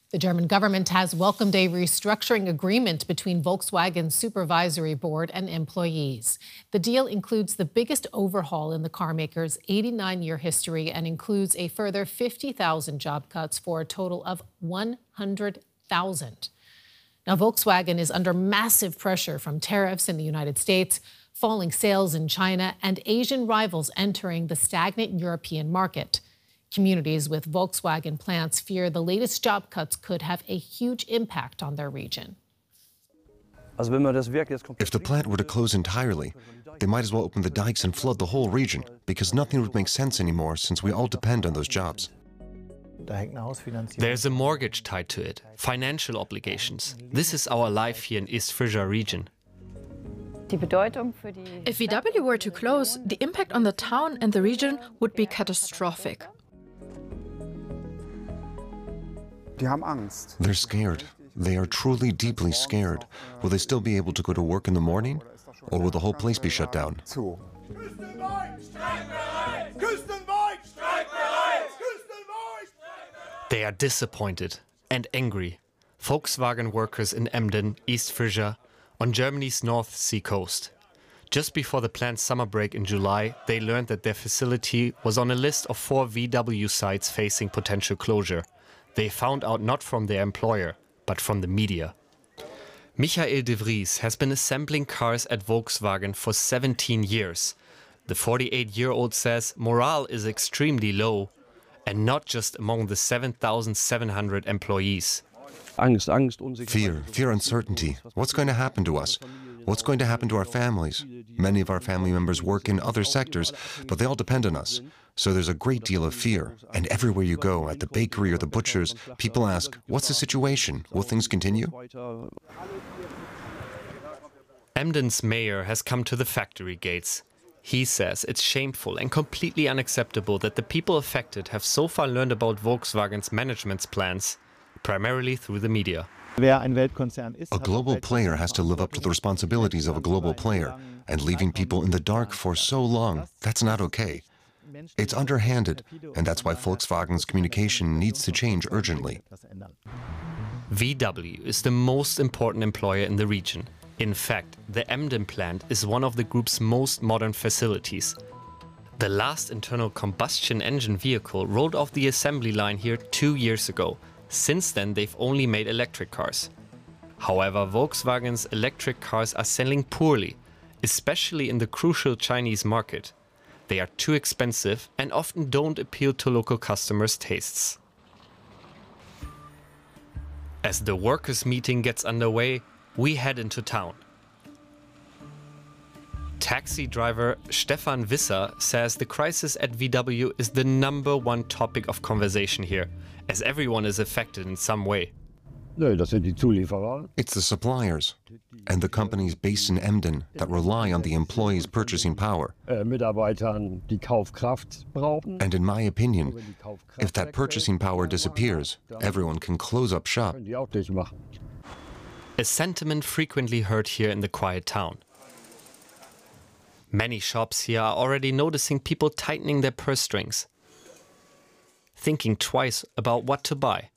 The German government has welcomed a restructuring agreement between Volkswagen's supervisory board and employees. The deal includes the biggest overhaul in the carmaker's 89-year history and includes a further 50,000 job cuts for a total of 100,000. Now, Volkswagen is under massive pressure from tariffs in the United States, falling sales in China, and Asian rivals entering the stagnant European market. Communities with Volkswagen plants fear the latest job cuts could have a huge impact on their region. If the plant were to close entirely, they might as well open the dikes and flood the whole region, because nothing would make sense anymore since we all depend on those jobs. There's a mortgage tied to it, financial obligations. This is our life here in East Frisia region. If VW were to close, the impact on the town and the region would be catastrophic. They're scared. They are truly deeply scared. Will they still be able to go to work in the morning? Or will the whole place be shut down? They are disappointed and angry. Volkswagen workers in Emden, East Frisia, on Germany's North Sea coast. Just before the plant's summer break in July, they learned that their facility was on a list of 4 VW sites facing potential closure. They found out not from their employer, but from the media. Michael de Vries has been assembling cars at Volkswagen for 17 years. The 48-year-old says morale is extremely low, and not just among the 7,700 employees. Fear, uncertainty. What's going to happen to us? What's going to happen to our families? Many of our family members work in other sectors, but they all depend on us. So there's a great deal of fear. And everywhere you go, at the bakery or the butcher's, people ask, what's the situation? Will things continue? Emden's mayor has come to the factory gates. He says it's shameful and completely unacceptable that the people affected have so far learned about Volkswagen's management's plans, primarily through the media. A global player has to live up to the responsibilities of a global player, and leaving people in the dark for so long, that's not okay. It's underhanded, and that's why Volkswagen's communication needs to change urgently. VW is the most important employer in the region. In fact, the Emden plant is one of the group's most modern facilities. The last internal combustion engine vehicle rolled off the assembly line here 2 years ago. Since then, they've only made electric cars. However, Volkswagen's electric cars are selling poorly, especially in the crucial Chinese market. They are too expensive and often don't appeal to local customers' tastes. As the workers' meeting gets underway, we head into town. Taxi driver Stefan Visser says the crisis at VW is the #1 topic of conversation here, as everyone is affected in some way. It's the suppliers and the companies based in Emden that rely on the employees' purchasing power. And in my opinion, if that purchasing power disappears, everyone can close up shop. A sentiment frequently heard here in the quiet town. Many shops here are already noticing people tightening their purse strings, thinking twice about what to buy.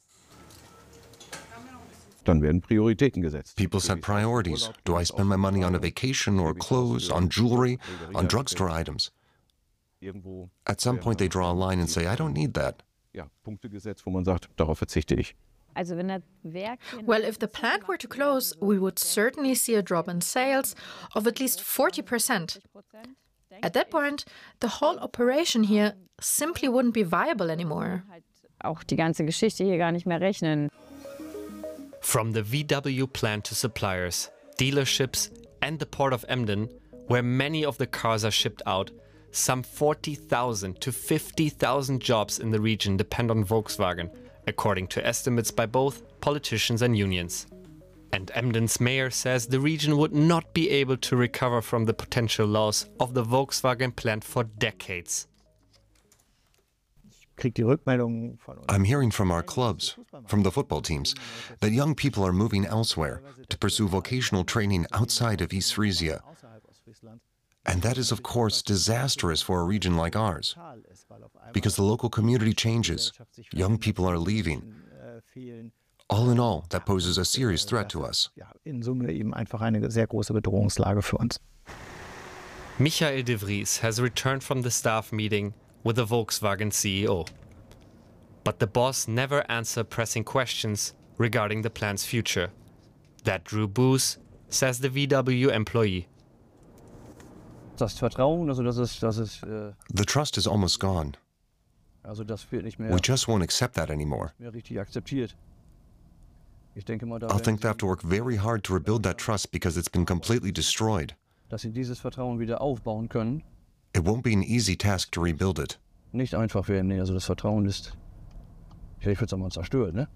People set priorities. Do I spend my money on a vacation or clothes, on jewelry, on drugstore items? At some point they draw a line and say, I don't need that. Well, if the plant were to close, we would certainly see a drop in sales of at least 40%. At that point, the whole operation here simply wouldn't be viable anymore. From the VW plant to suppliers, dealerships and the port of Emden, where many of the cars are shipped out, some 40,000 to 50,000 jobs in the region depend on Volkswagen, according to estimates by both politicians and unions. And Emden's mayor says the region would not be able to recover from the potential loss of the Volkswagen plant for decades. I'm hearing from our clubs, from the football teams, that young people are moving elsewhere to pursue vocational training outside of East Frisia. And that is, of course, disastrous for a region like ours, because the local community changes. Young people are leaving. All in all, that poses a serious threat to us. In Summe eben einfach eine sehr große Bedrohungslage für uns. Michael de Vries has returned from the staff meeting with the Volkswagen CEO. But the boss never answered pressing questions regarding the plan's future. That drew boos, says the VW employee. Das Vertrauen, The trust is almost gone. das wird nicht mehr We just won't accept that anymore. richtig akzeptiert. Ich denke mal, I'll think they have to work very hard to rebuild that trust because it's been completely destroyed. dass sie dieses Vertrauen wieder aufbauen können, It won't be an easy task to rebuild it. nicht einfach werden. Nee, also das Vertrauen ist, ich würde sagen mal, zerstört, ne?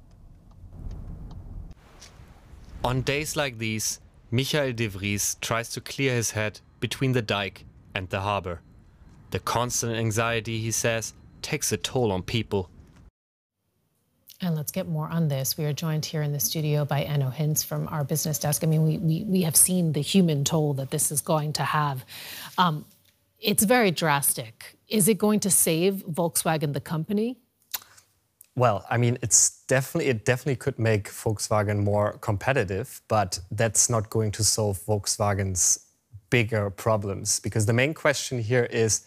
On days like these, Michael de Vries tries to clear his head between the dike and the harbor. The constant anxiety, he says, takes a toll on people. And let's get more on this. We are joined here in the studio by Enno Hintz from our business desk. I mean, we have seen the human toll that this is going to have. It's very drastic. Is it going to save Volkswagen, the company? Well, I mean, it definitely could make Volkswagen more competitive, but that's not going to solve Volkswagen's bigger problems, because the main question here is,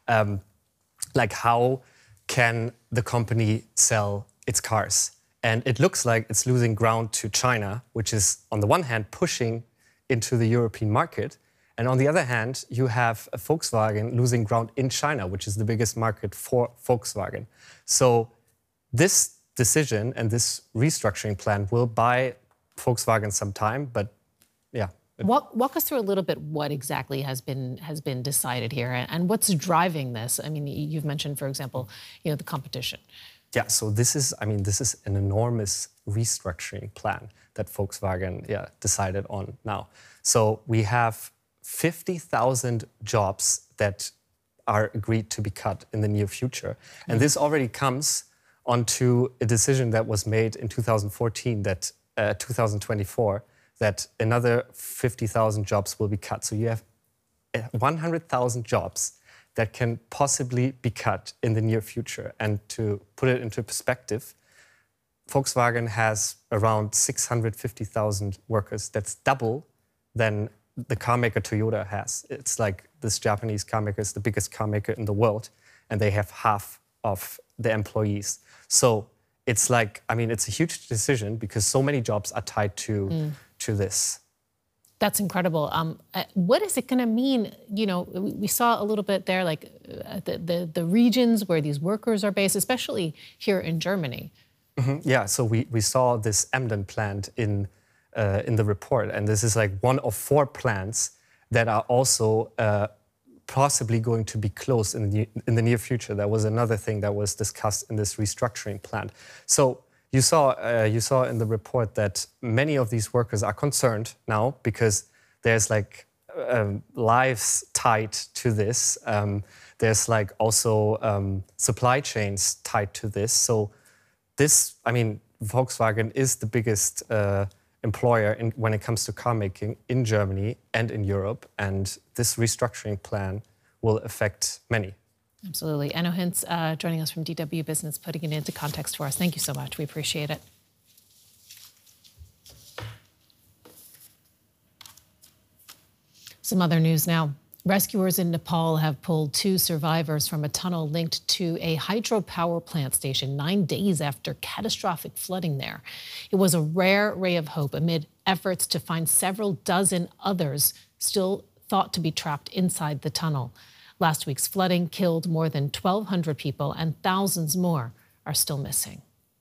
how can the company sell its cars? And it looks like it's losing ground to China, which is on the one hand pushing into the European market, and on the other hand, you have Volkswagen losing ground in China, which is the biggest market for Volkswagen. So this decision and this restructuring plan will buy Volkswagen some time, but yeah. Walk us through a little bit what exactly has been decided here and what's driving this. I mean, you've mentioned, for example, the competition. Yeah, so this is an enormous restructuring plan that Volkswagen decided on now. So we have 50,000 jobs that are agreed to be cut in the near future. And this already comes onto a decision that was made in 2014, that 2024, that another 50,000 jobs will be cut. So you have 100,000 jobs that can possibly be cut in the near future. And to put it into perspective, Volkswagen has around 650,000 workers. That's double than the car maker Toyota has. It's like this Japanese car maker is the biggest car maker in the world, and they have half of the employees. So it's like, I mean, it's a huge decision because so many jobs are tied to this. That's incredible. What is it going to mean? We saw a little bit there, like the regions where these workers are based, especially here in Germany. Mm-hmm. Yeah, so we saw this Emden plant in the report, and this is like one of 4 plants that are also possibly going to be closed in the near future. That was another thing that was discussed in this restructuring plan. So you saw in the report that many of these workers are concerned now because there's like lives tied to this. There's like also supply chains tied to this. So this, I mean, Volkswagen is the biggest employer when it comes to car making in Germany and in Europe, and this restructuring plan will affect many. Absolutely. Enno Hintz joining us from DW Business, putting it into context for us. Thank you so much. We appreciate it. Some other news now. Rescuers in Nepal have pulled 2 survivors from a tunnel linked to a hydropower plant station 9 days after catastrophic flooding there. It was a rare ray of hope amid efforts to find several dozen others still thought to be trapped inside the tunnel. Last week's flooding killed more than 1,200 people, and thousands more are still missing.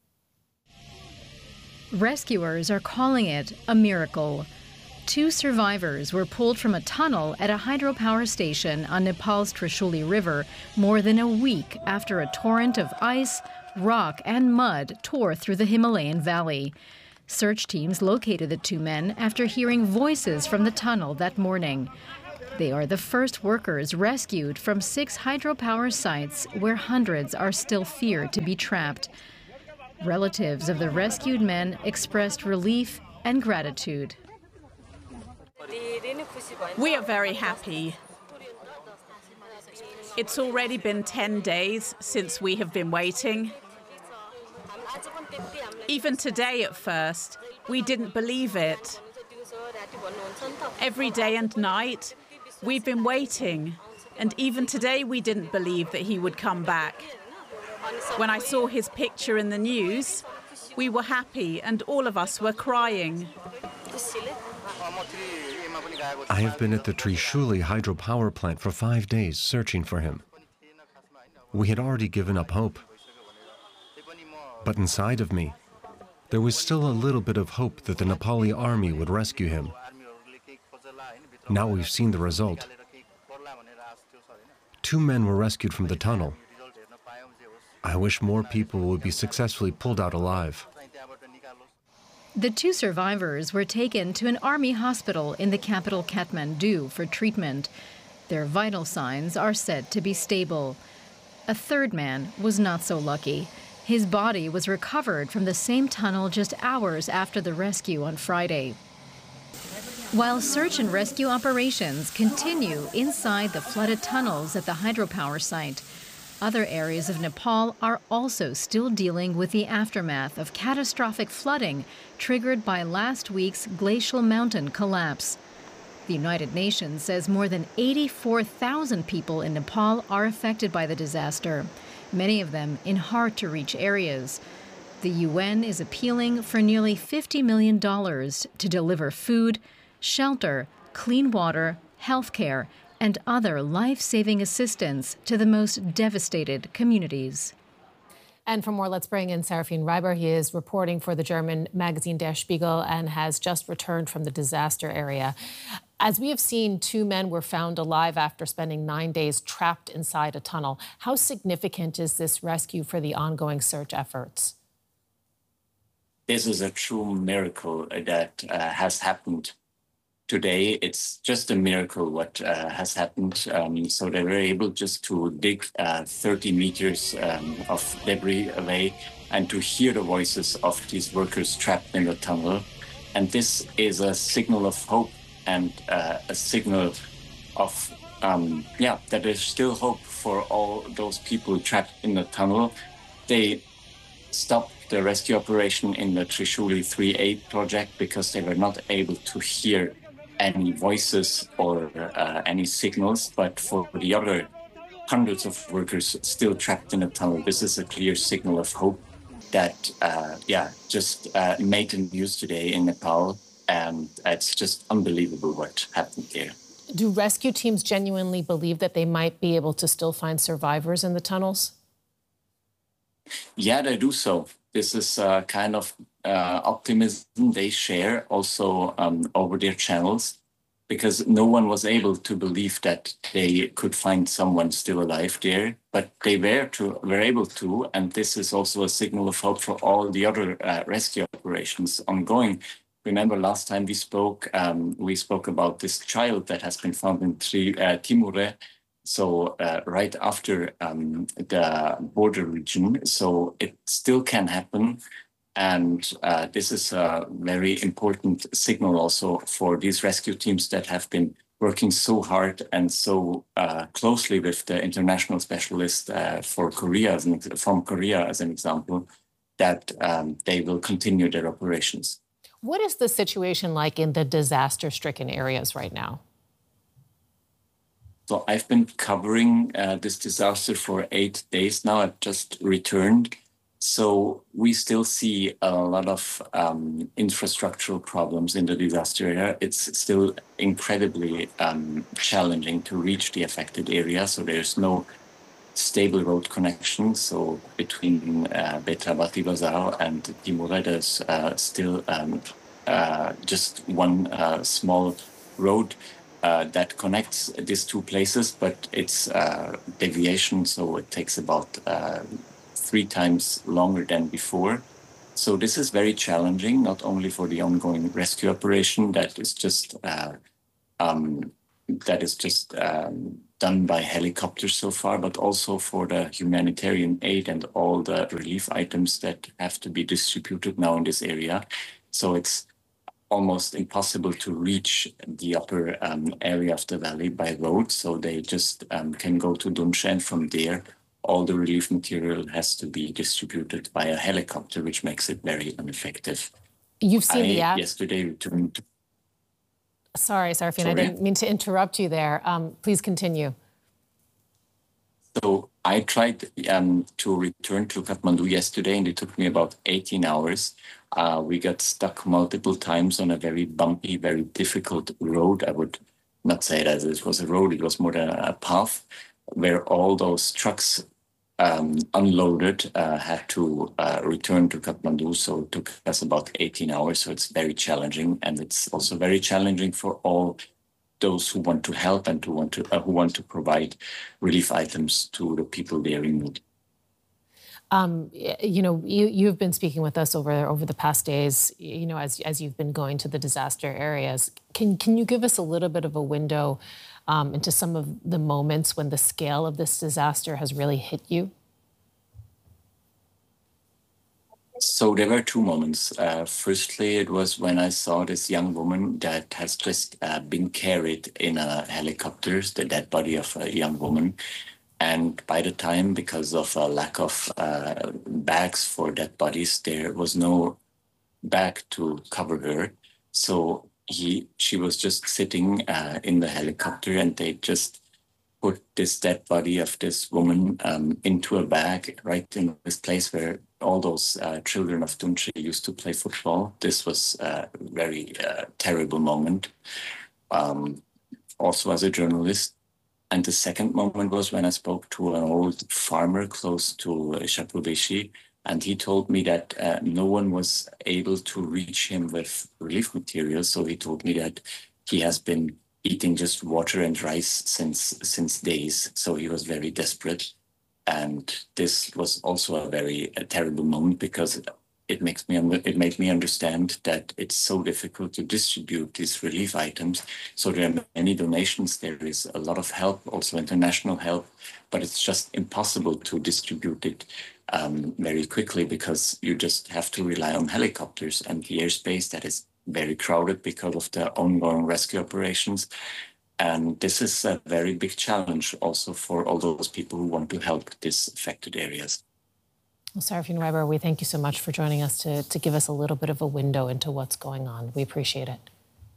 Rescuers are calling it a miracle. 2 survivors were pulled from a tunnel at a hydropower station on Nepal's Trishuli River more than a week after a torrent of ice, rock, and mud tore through the Himalayan valley. Search teams located the 2 men after hearing voices from the tunnel that morning. They are the first workers rescued from 6 hydropower sites where hundreds are still feared to be trapped. Relatives of the rescued men expressed relief and gratitude. We are very happy. It's already been 10 days since we have been waiting. Even today at first, we didn't believe it. Every day and night, we've been waiting. And even today, we didn't believe that he would come back. When I saw his picture in the news, we were happy and all of us were crying. I have been at the Trishuli hydropower plant for 5 days searching for him. We had already given up hope. But inside of me, there was still a little bit of hope that the Nepali army would rescue him. Now we've seen the result. 2 men were rescued from the tunnel. I wish more people would be successfully pulled out alive. The 2 survivors were taken to an army hospital in the capital Kathmandu for treatment. Their vital signs are said to be stable. A 3rd man was not so lucky. His body was recovered from the same tunnel just hours after the rescue on Friday. While search and rescue operations continue inside the flooded tunnels at the hydropower site, other areas of Nepal are also still dealing with the aftermath of catastrophic flooding triggered by last week's glacial mountain collapse. The United Nations says more than 84,000 people in Nepal are affected by the disaster, many of them in hard-to-reach areas. The UN is appealing for nearly $50 million to deliver food, shelter, clean water, health care, and other life-saving assistance to the most devastated communities. And for more, let's bring in Serafin Reiber. He is reporting for the German magazine Der Spiegel and has just returned from the disaster area. As we have seen, 2 men were found alive after spending 9 days trapped inside a tunnel. How significant is this rescue for the ongoing search efforts? This is a true miracle that has happened today. It's just a miracle what has happened. So they were able just to dig 30 meters of debris away and to hear the voices of these workers trapped in the tunnel. And this is a signal of hope and a signal of, that there's still hope for all those people trapped in the tunnel. They stopped the rescue operation in the Trishuli 3A project because they were not able to hear any voices or any signals, but for the other hundreds of workers still trapped in the tunnel, this is a clear signal of hope that, just made the news today in Nepal, and it's just unbelievable what happened there. Do rescue teams genuinely believe that they might be able to still find survivors in the tunnels? Yeah, they do so. This is kind of optimism they share also over their channels, because no one was able to believe that they could find someone still alive there, but they were able to, and this is also a signal of hope for all the other rescue operations ongoing. Remember last time we spoke about this child that has been found in Timure, so right after the border region. So it still can happen. And this is a very important signal also for these rescue teams that have been working so hard and so closely with the international specialist from Korea as an example, that they will continue their operations. What is the situation like in the disaster-stricken areas right now? So I've been covering this disaster for 8 days now. I've just returned. So we still see a lot of infrastructural problems in the disaster area. It's still incredibly challenging to reach the affected area. So there's no stable road connection. So between Betrabati Bazar and Timure, there's still just one small road that connects these 2 places, but it's deviation, so it takes about 3 times longer than before. So this is very challenging, not only for the ongoing rescue operation that is just done by helicopters so far, but also for the humanitarian aid and all the relief items that have to be distributed now in this area. So it's almost impossible to reach the upper area of the valley by road. So they just can go to Dunsha, and from there all the relief material has to be distributed by a helicopter, which makes it very ineffective. You've seen the app? Yesterday returned. Sorry, Sarafin, I didn't mean to interrupt you there. Please continue. So I tried to return to Kathmandu yesterday, and it took me about 18 hours. We got stuck multiple times on a very bumpy, very difficult road. I would not say that it was a road, it was more than a path where all those trucks unloaded had to return to Kathmandu. So it took us about 18 hours. So it's very challenging. And it's also very challenging for all those who want to help and who want to provide relief items to the people there in need. You've been speaking with us over the past days, as you've been going to the disaster areas. Can you give us a little bit of a window into some of the moments when the scale of this disaster has really hit you? So there were two moments. Firstly, it was when I saw this young woman that has just been carried in a helicopter, the dead body of a young woman. And by the time, because of a lack of bags for dead bodies, there was no bag to cover her. So she was just sitting in the helicopter, and they just put this dead body of this woman into a bag right in this place where all those children of Tunche used to play football. This was a very terrible moment, also as a journalist. And the second moment was when I spoke to an old farmer close to Shapubeshi, and he told me that no one was able to reach him with relief materials. So he told me that he has been eating just water and rice since days. So he was very desperate. And this was also a very terrible moment, because it made me understand that it's so difficult to distribute these relief items. So there are many donations, there is a lot of help, also international help, but it's just impossible to distribute it very quickly, because you just have to rely on helicopters and the airspace that is very crowded because of the ongoing rescue operations. And this is a very big challenge also for all those people who want to help these affected areas. Well, Sarafin Reiber, we thank you so much for joining us to give us a little bit of a window into what's going on. We appreciate it.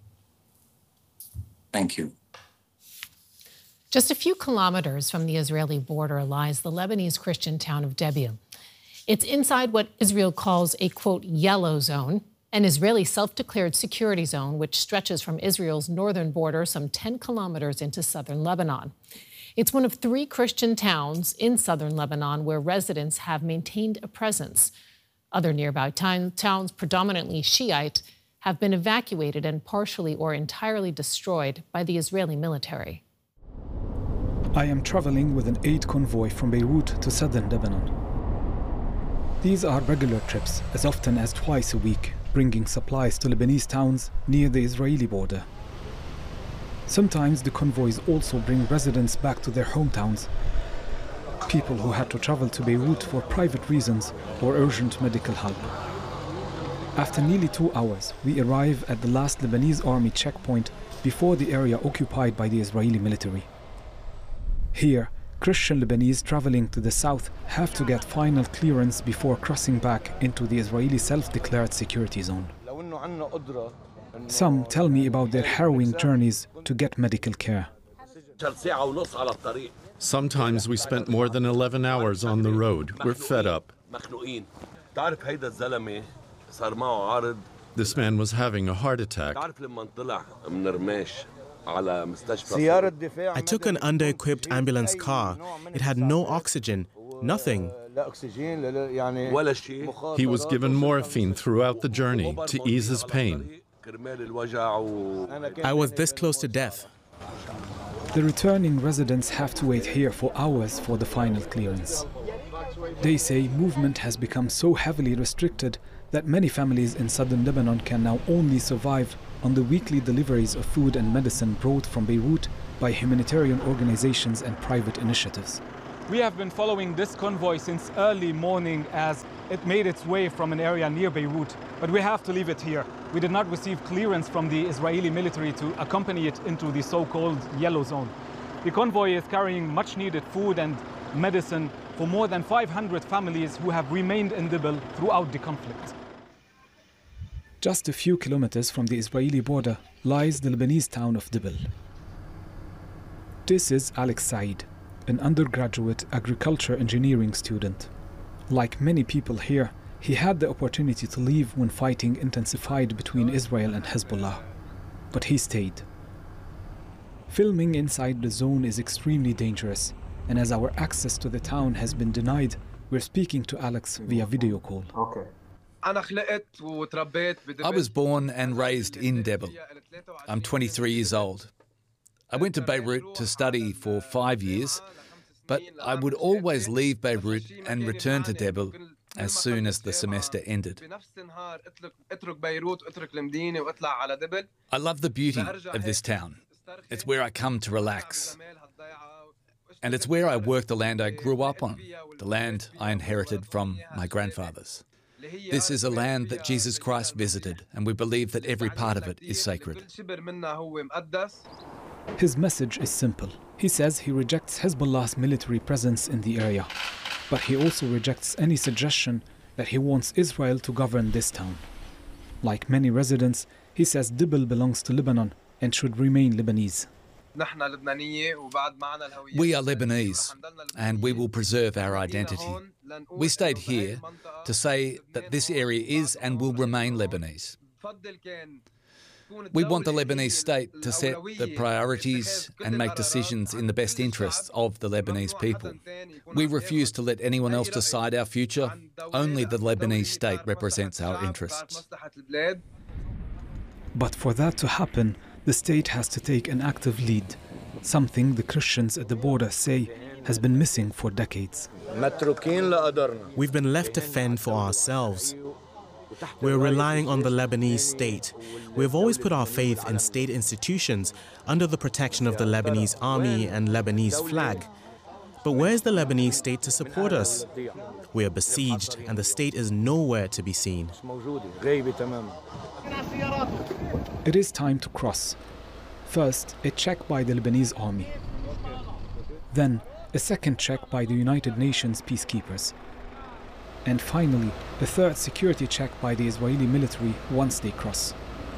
Thank you. Just a few kilometers from the Israeli border lies the Lebanese Christian town of Debil. It's inside what Israel calls a, quote, yellow zone, an Israeli self-declared security zone which stretches from Israel's northern border some 10 kilometers into southern Lebanon. It's one of 3 Christian towns in southern Lebanon where residents have maintained a presence. Other nearby towns, predominantly Shiite, have been evacuated and partially or entirely destroyed by the Israeli military. I am traveling with an aid convoy from Beirut to southern Lebanon. These are regular trips, as often as twice a week, bringing supplies to Lebanese towns near the Israeli border. Sometimes the convoys also bring residents back to their hometowns, people who had to travel to Beirut for private reasons or urgent medical help. After nearly 2 hours, we arrive at the last Lebanese army checkpoint before the area occupied by the Israeli military. Here, Christian Lebanese traveling to the south have to get final clearance before crossing back into the Israeli self-declared security zone. Some tell me about their harrowing journeys to get medical care. Sometimes we spent more than 11 hours on the road. We're fed up. This man was having a heart attack. I took an under-equipped ambulance car. It had no oxygen, nothing. He was given morphine throughout the journey to ease his pain. I was this close to death. The returning residents have to wait here for hours for the final clearance. They say movement has become so heavily restricted that many families in southern Lebanon can now only survive on the weekly deliveries of food and medicine brought from Beirut by humanitarian organizations and private initiatives. We have been following this convoy since early morning as it made its way from an area near Beirut, but we have to leave it here. We did not receive clearance from the Israeli military to accompany it into the so-called yellow zone. The convoy is carrying much needed food and medicine for more than 500 families who have remained in Dibble throughout the conflict. Just a few kilometers from the Israeli border lies the Lebanese town of Dibble. This is Alex Said, an undergraduate agriculture engineering student. Like many people here, he had the opportunity to leave when fighting intensified between Israel and Hezbollah, but he stayed. Filming inside the zone is extremely dangerous, and as our access to the town has been denied, we're speaking to Alex via video call. I was born and raised in Dibble. I'm 23 years old. I went to Beirut to study for 5 years, but I would always leave Beirut and return to Dibble as soon as the semester ended. I love the beauty of this town. It's where I come to relax. And it's where I work the land I grew up on, the land I inherited from my grandfathers. This is a land that Jesus Christ visited, and we believe that every part of it is sacred. His message is simple. He says he rejects Hezbollah's military presence in the area, but he also rejects any suggestion that he wants Israel to govern this town. Like many residents, he says Dibble belongs to Lebanon and should remain Lebanese. We are Lebanese, and we will preserve our identity. We stayed here to say that this area is and will remain Lebanese. We want the Lebanese state to set the priorities and make decisions in the best interests of the Lebanese people. We refuse to let anyone else decide our future. Only the Lebanese state represents our interests. But for that to happen, the state has to take an active lead, something the Christians at the border say has been missing for decades. We've been left to fend for ourselves. We're relying on the Lebanese state. We've always put our faith in state institutions under the protection of the Lebanese army and Lebanese flag. But where's the Lebanese state to support us? We are besieged and the state is nowhere to be seen. It is time to cross. First, a check by the Lebanese army. Then, a second check by the United Nations peacekeepers. And finally, a third security check by the Israeli military once they cross.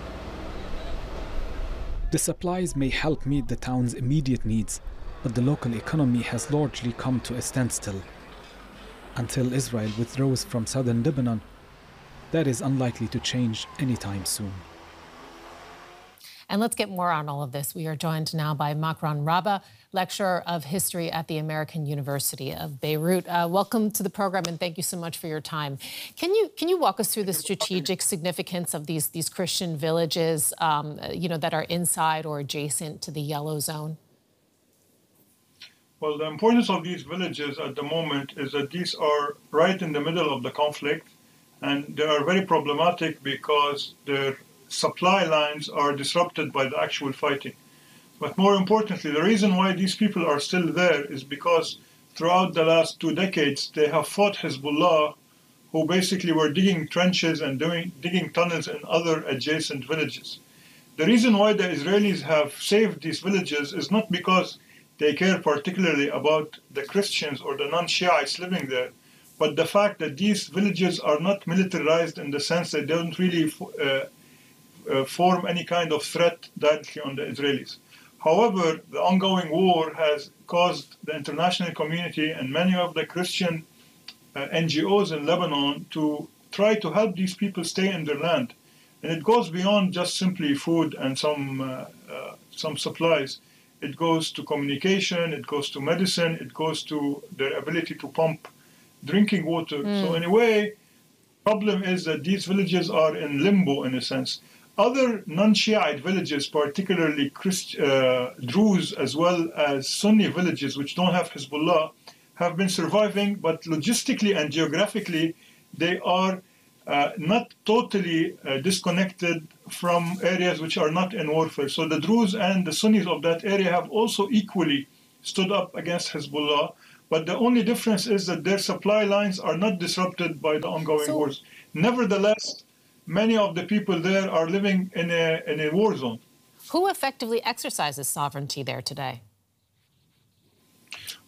The supplies may help meet the town's immediate needs, but the local economy has largely come to a standstill. Until Israel withdraws from southern Lebanon, that is unlikely to change anytime soon. And let's get more on all of this. We are joined now by Makran Rabah, lecturer of history at the American University of Beirut. Welcome to the program, and thank you so much for your time. Can you walk us through the strategic significance of these Christian villages, that are inside or adjacent to the yellow zone? Well, the importance of these villages at the moment is that these are right in the middle of the conflict, and they are very problematic because their supply lines are disrupted by the actual fighting. But more importantly, the reason why these people are still there is because throughout the last 2 decades, they have fought Hezbollah, who basically were digging trenches and digging tunnels in other adjacent villages. The reason why the Israelis have saved these villages is not because they care particularly about the Christians or the non-Shiites living there, but the fact that these villages are not militarized in the sense that they don't really form any kind of threat directly on the Israelis. However, the ongoing war has caused the international community and many of the Christian NGOs in Lebanon to try to help these people stay in their land. And it goes beyond just simply food and some supplies. It goes to communication, it goes to medicine, it goes to their ability to pump drinking water. So in a way, the problem is that these villages are in limbo in a sense. Other non-Shiite villages, particularly Druze as well as Sunni villages, which don't have Hezbollah, have been surviving, but logistically and geographically, they are not totally disconnected from areas which are not in warfare. So the Druze and the Sunnis of that area have also equally stood up against Hezbollah, but the only difference is that their supply lines are not disrupted by the ongoing wars. Nevertheless, many of the people there are living in a war zone. Who effectively exercises sovereignty there today?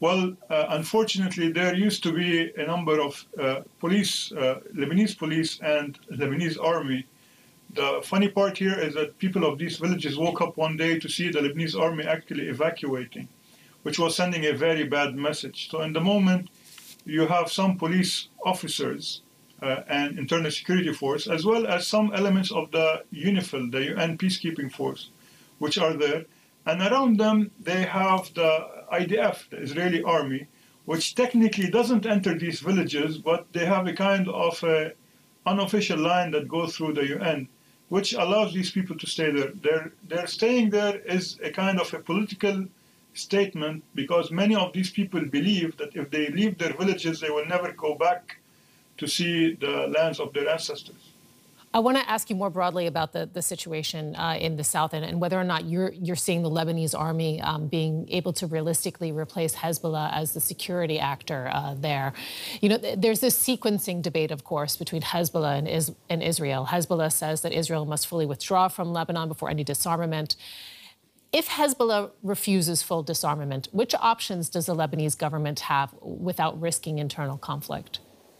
Well, unfortunately, there used to be a number of Lebanese police and Lebanese army. The funny part here is that people of these villages woke up one day to see the Lebanese army actually evacuating, which was sending a very bad message. So in the moment, you have some police officers and internal security force, as well as some elements of the UNIFIL, the UN peacekeeping force, which are there. And around them, they have the IDF, the Israeli army, which technically doesn't enter these villages, but they have a kind of unofficial line that goes through the UN, which allows these people to stay there. Their staying there is a kind of a political statement, because many of these people believe that if they leave their villages, they will never go back to see the lands of their ancestors. I want to ask you more broadly about the situation in the south and whether or not you're seeing the Lebanese army being able to realistically replace Hezbollah as the security actor there. You know, there's this sequencing debate, of course, between Hezbollah and Israel. Hezbollah says that Israel must fully withdraw from Lebanon before any disarmament. If Hezbollah refuses full disarmament, which options does the Lebanese government have without risking internal conflict?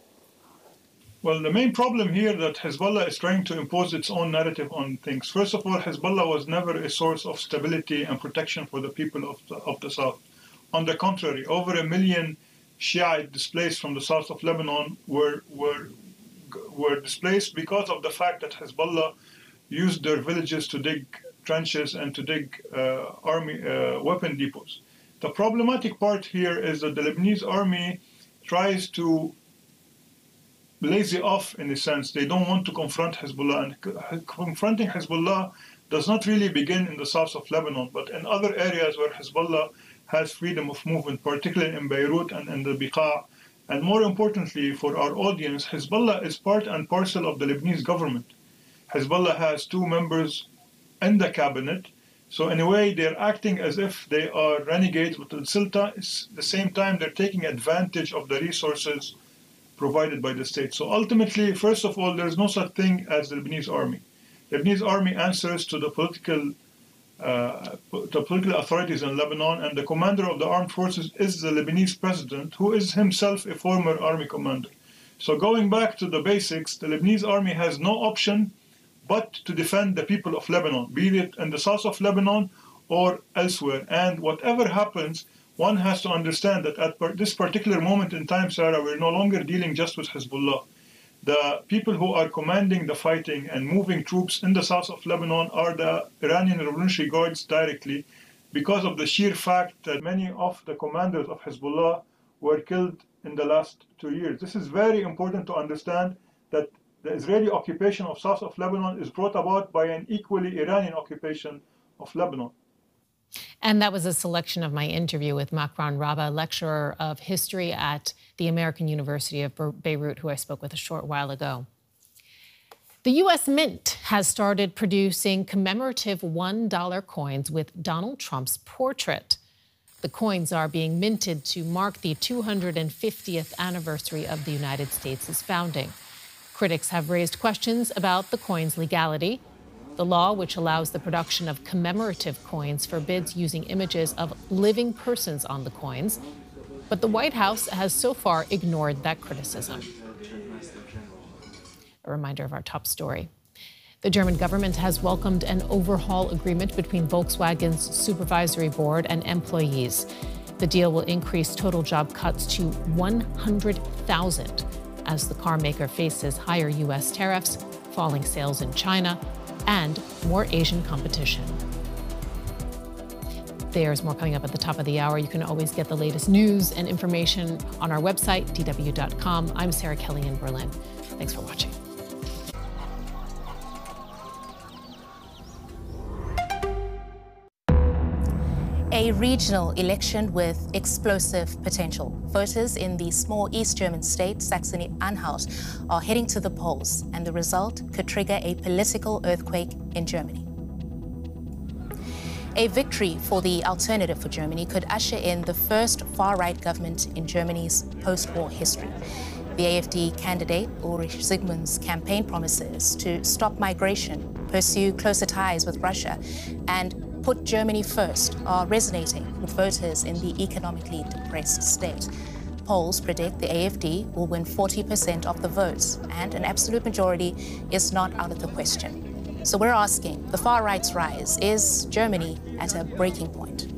Well, the main problem here that Hezbollah is trying to impose its own narrative on things. First of all, Hezbollah was never a source of stability and protection for the people of the south. On the contrary, over 1 million Shiite displaced from the south of Lebanon were displaced because of the fact that Hezbollah used their villages to dig trenches and to dig army weapon depots. The problematic part here is that the Lebanese army tries to lazy off in a sense. They don't want to confront Hezbollah, and confronting Hezbollah does not really begin in the south of Lebanon, but in other areas where Hezbollah has freedom of movement, particularly in Beirut and in the Biqa. And more importantly for our audience, Hezbollah is part and parcel of the Lebanese government. Hezbollah has 2 members in the cabinet, so in a way they're acting as if they are renegades, but at the same time they're taking advantage of the resources provided by the state. So ultimately, first of all, there's no such thing as the Lebanese army. The Lebanese army answers to the political authorities in Lebanon, and the commander of the armed forces is the Lebanese president, who is himself a former army commander. So going back to the basics, the Lebanese army has no option but to defend the people of Lebanon, be it in the south of Lebanon or elsewhere. And whatever happens, one has to understand that at this particular moment in time, Sarah, we're no longer dealing just with Hezbollah. The people who are commanding the fighting and moving troops in the south of Lebanon are the Iranian Revolutionary Guards directly, because of the sheer fact that many of the commanders of Hezbollah were killed in the last 2 years. This is very important to understand, that the Israeli occupation of south of Lebanon is brought about by an equally Iranian occupation of Lebanon. And that was a selection of my interview with Makran Rabah, lecturer of history at the American University of Beirut, who I spoke with a short while ago. The U.S. Mint has started producing commemorative $1 coins with Donald Trump's portrait. The coins are being minted to mark the 250th anniversary of the United States' founding. Critics have raised questions about the coin's legality. The law, which allows the production of commemorative coins, forbids using images of living persons on the coins. But the White House has so far ignored that criticism. A reminder of our top story. The German government has welcomed an overhaul agreement between Volkswagen's supervisory board and employees. The deal will increase total job cuts to 100,000 as the car maker faces higher U.S. tariffs, falling sales in China, and more Asian competition. There's more coming up at the top of the hour. You can always get the latest news and information on our website, dw.com. I'm Sarah Kelly in Berlin. Thanks for watching. A regional election with explosive potential. Voters in the small East German state, Saxony-Anhalt, are heading to the polls, and the result could trigger a political earthquake in Germany. A victory for the Alternative for Germany could usher in the first far-right government in Germany's post-war history. The AfD candidate, Ulrich Zygmunt's campaign promises to stop migration, pursue closer ties with Russia, and put Germany first are resonating with voters in the economically depressed state. Polls predict the AfD will win 40% of the votes, and an absolute majority is not out of the question. So we're asking, the far right's rise, is Germany at a breaking point?